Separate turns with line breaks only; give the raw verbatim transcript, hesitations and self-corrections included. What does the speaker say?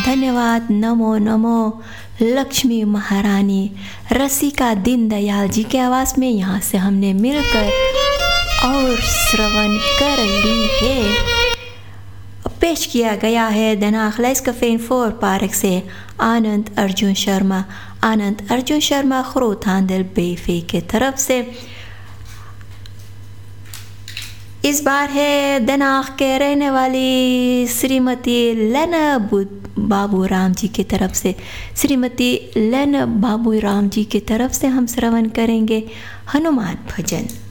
धन्यवाद। नमो नमो लक्ष्मी महारानी। रसिका दीनदयाल जी के आवाज़ में यहाँ से हमने मिलकर और श्रवण कर ली है। पेश किया गया है दनाखलाइस कफेन फोर पार्क से आनंद अर्जुन शर्मा। आनंद अर्जुन शर्मा खरोथांदल बेफे के तरफ से। इस बार है दनाख के रहने वाली श्रीमती लेना बाबू राम जी की तरफ से। श्रीमती लेना बाबू राम जी की तरफ से हम श्रवण करेंगे हनुमान भजन।